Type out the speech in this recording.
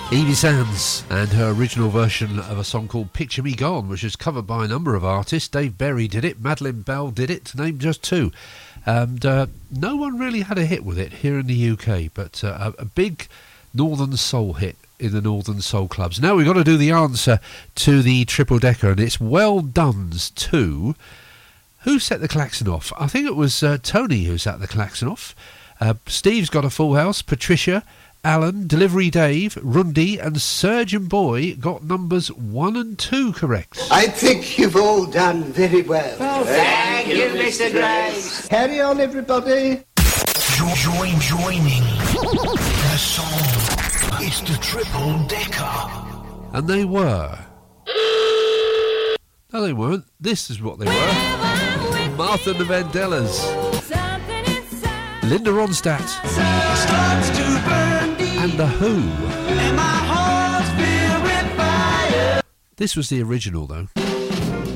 Evie Sands and her original version of a song called Picture Me Gone, which was covered by a number of artists. Dave Berry did it, Madeleine Bell did it, to name just two. And no one really had a hit with it here in the UK, but a big Northern Soul hit in the Northern Soul clubs. Now we've got to do the answer to the triple decker, and it's Well Done's 2. Who set the klaxon off? I think it was Tony who set the klaxon off. Steve's got a full house. Patricia, Alan, Delivery Dave, Rundy and Surgeon Boy got numbers 1 and 2 correct. I think you've all done very well. Oh, thank you, Mr. Grace. Carry on, everybody. Joining the song. It's the triple decker. And they were. No, they weren't. This is what they were. Martha and the Vandellas. Linda Ronstadt. And The Who. This was the original, though.